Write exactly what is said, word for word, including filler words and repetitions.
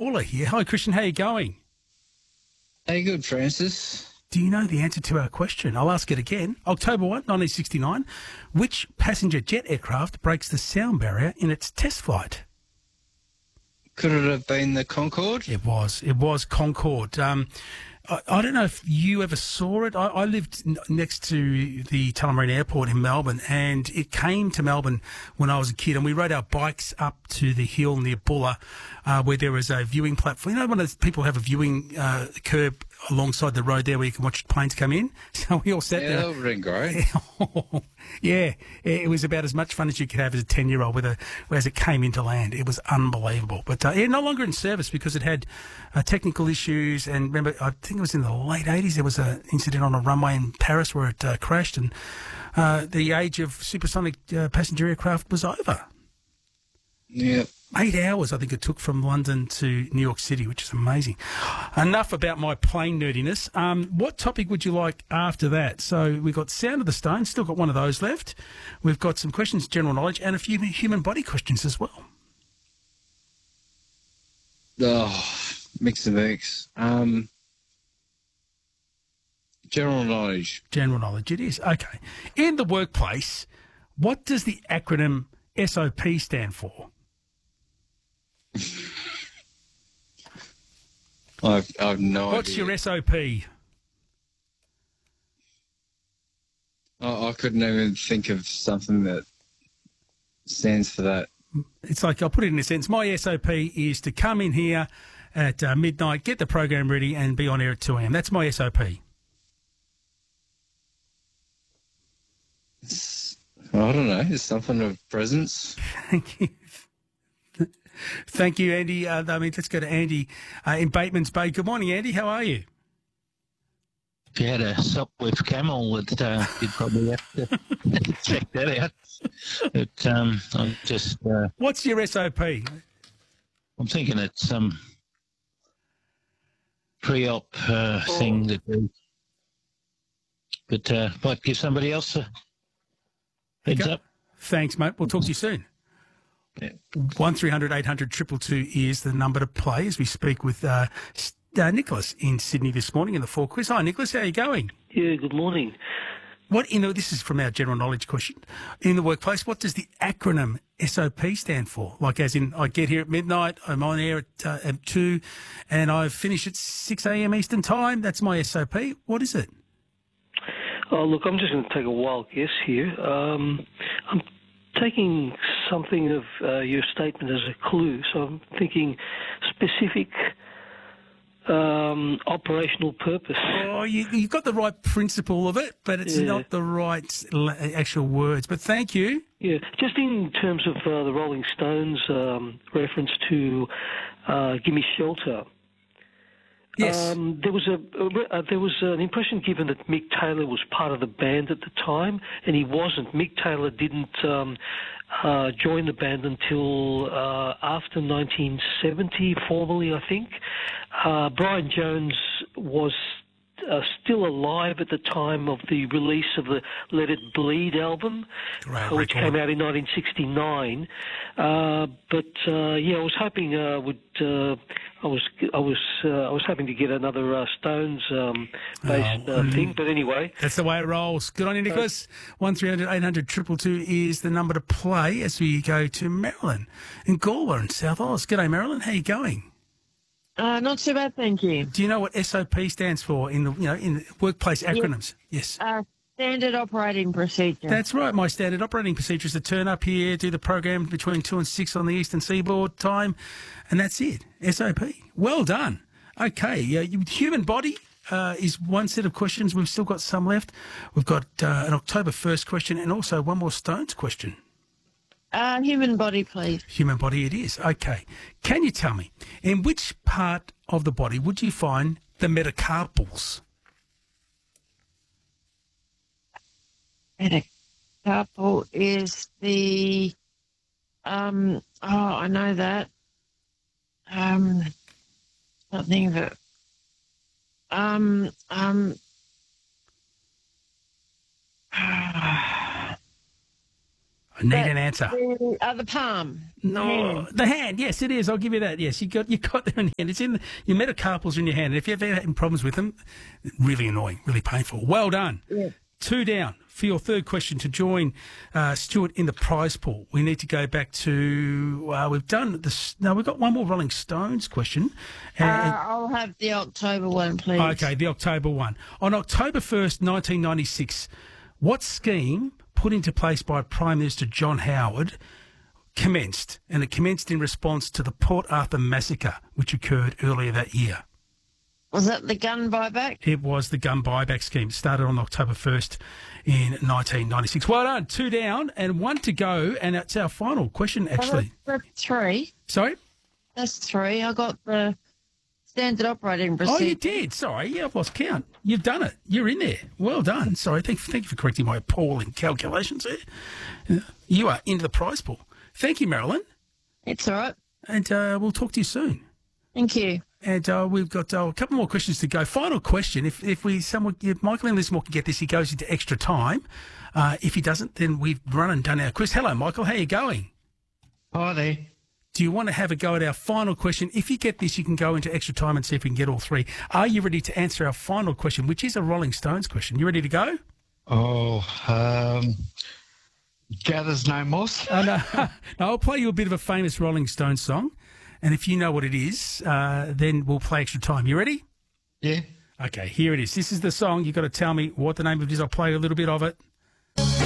caller here. Hi, Christian. How are you going? Hey, good, Francis. Do you know the answer to our question? I'll ask it again. October first, nineteen sixty-nine. Which passenger jet aircraft breaks the sound barrier in its test flight? Could it have been the Concorde? It was. It was Concorde. Um, I, I don't know if you ever saw it. I, I lived n- next to the Tullamarine Airport in Melbourne, and it came to Melbourne when I was a kid, and we rode our bikes up to the hill near Bulla, uh, where there was a viewing platform. You know, when those people have a viewing uh, curb alongside the road there where you can watch planes come in? So we all sat Yeah, there. that would have been great. Yeah, it was about as much fun as you could have as a ten-year-old with a, as it came into land. It was unbelievable. But uh, yeah, no longer in service because it had uh, technical issues. And remember, I think it was in the late eighties, there was an incident on a runway in Paris where it uh, crashed, and uh, the age of supersonic uh, passenger aircraft was over. Yeah. Eight hours, I think it took from London to New York City, which is amazing. Enough about my plane nerdiness. Um, what topic would you like after that? So we've got Sound of the Stone, still got one of those left. We've got some questions, general knowledge, and a few human body questions as well. Oh, mix and mix. Um, general knowledge. General knowledge, it is. Okay. In the workplace, what does the acronym S O P stand for? I've, I've no What's idea. your S O P? I, I couldn't even think of something that stands for that. It's like, I'll put it in a sentence. My S O P is to come in here at uh, midnight, get the program ready, and be on air at two a.m. That's my S O P. It's, I don't know. It's something of presence. Thank you. Thank you, Andy. Uh, I mean, let's go to Andy uh, in Bateman's Bay. Good morning, Andy. How are you? If you had a Sopwith Camel, that uh, you'd probably have to check that out. But um, I'm just, uh, What's your S O P? I'm thinking it's some pre-op uh, Oh. thing to do. But uh, might give somebody else a heads Okay. up. Thanks, mate. We'll talk to you soon. Yeah. One three hundred eight hundred two two two is the number to play as we speak with uh, S- uh, Nicholas in Sydney this morning in the Four Quiz. Hi, Nicholas. How are you going? Yeah, good morning. What you know? This is from our general knowledge question. In the workplace, what does the acronym S O P stand for? Like, as in, I get here at midnight, I'm on air at, uh, at two, and I finish at six a.m. Eastern Time. That's my S O P. What is it? Oh, look, I'm just going to take a wild guess here. Um, I'm taking something of uh, your statement as a clue, so I'm thinking specific um, operational purpose. Oh, you, you've got the right principle of it, but it's Yeah. not the right l- actual words. But thank you. Yeah, just in terms of uh, the Rolling Stones um, reference to uh, "Gimme Shelter." Yes. Um, there was a, a there was an impression given that Mick Taylor was part of the band at the time, and he wasn't. Mick Taylor didn't um, uh, join the band until uh, after nineteen seventy, formally, I think. Uh, Brian Jones was uh, still alive at the time of the release of the Let It Bleed album, Great uh, which record. came out in nineteen sixty-nine. Uh, but uh, yeah, I was hoping uh, would uh, I was I was uh, I was hoping to get another uh, Stones um, based Oh, uh, mm. thing. But anyway, That's the way it rolls. Good on you, Nicholas. One three hundred eight hundred two two two is the number to play as we go to Marilyn in Galway in South Oz. G'day, Marilyn. How you going? Uh, not too bad, thank you. Do you know what S O P stands for in the you know in the workplace acronyms? Yes. Uh, standard operating procedure. That's right. My standard operating procedure is to turn up here, do the program between two and six on the eastern seaboard time, and that's it. S O P. Well done. Okay. Uh, you- human body uh, is one set of questions. We've still got some left. We've got uh, an October first question and also one more Stones question. Uh, human body, please. Human body it is. Okay. Can you tell me, in which part of the body would you find the metacarpals? Metacarpal is the, um, oh, I know that. Um, something that, um, um, I need That- an answer. The, uh, the palm. No, Hand. the hand. Yes, it is. I'll give you that. Yes, you got you got there in your hand. It's in the, your metacarpals in your hand. And if you've ever had problems with them, really annoying, really painful. Well done. Yeah. Two down for your third question to join uh, Stuart in the prize pool. We need to go back to uh, we've done this. No, we've got one more Rolling Stones question. Uh, And- I'll have the October one, please. Okay, the October one. On October first, nineteen ninety-six, what scheme put into place by Prime Minister John Howard commenced? And it commenced in response to the Port Arthur massacre, which occurred earlier that year. Was that the gun buyback? It was the gun buyback scheme. It started on October first in nineteen ninety-six. Well done. Two down and one to go. And it's our final question, actually. Oh, that's three. Sorry? That's three. I got the standard operating Oh, procedure. you did. Sorry. Yeah, I've lost count. You've done it. You're in there. Well done. Sorry. Thank, thank you for correcting my appalling calculations there. You are into the prize pool. Thank you, Marilyn. It's all right. And uh, we'll talk to you soon. Thank you. And uh, we've got uh, a couple more questions to go. Final question: If if we someone if Michael and Lismore can get this, he goes into extra time. Uh, if he doesn't, then we've run and done our quiz. Hello, Michael. How you going? Hi there. Do you want to have a go at our final question? If you get this, you can go into extra time and see if we can get all three. Are you ready to answer our final question, which is a Rolling Stones question? You ready to go? Oh, um, Gathers No Moss. Uh, no, no, I'll play you a bit of a famous Rolling Stones song, and if you know what it is, uh, then we'll play extra time. You ready? Yeah. Okay, here it is. This is the song. You've got to tell me what the name of it is. I'll play a little bit of it.